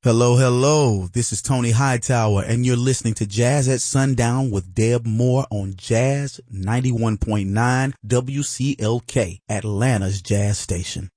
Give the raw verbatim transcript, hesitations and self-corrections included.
Hello, hello. This is Tony Hightower, and you're listening to Jazz at Sundown with Deb Moore on Jazz ninety-one point nine W C L K, Atlanta's Jazz Station.